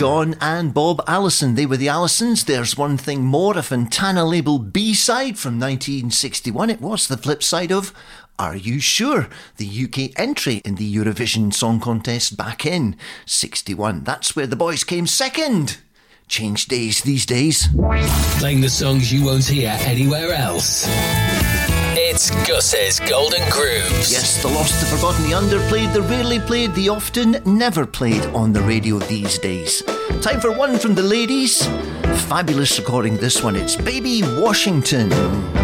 John and Bob Allison. They were the Allisons. There's One Thing More, a Fontana label B-side from 1961. It was the flip side of Are You Sure?, the UK entry in the Eurovision Song Contest back in 61. That's where the boys came second. Change days these days. Playing the songs you won't hear anywhere else. It's Gus's Golden Grooves. Yes, the lost, the forgotten, the underplayed, the rarely played, the often never played on the radio these days. Time for one from the ladies. Fabulous recording this one. It's Baby Washington.